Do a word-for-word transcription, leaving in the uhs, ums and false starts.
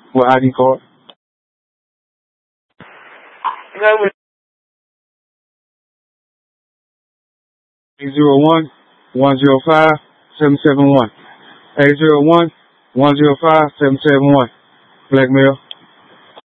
with I D card. eight zero one, one zero five, seven seven one. eight zero one, one zero five, seven seven one. Blackmail.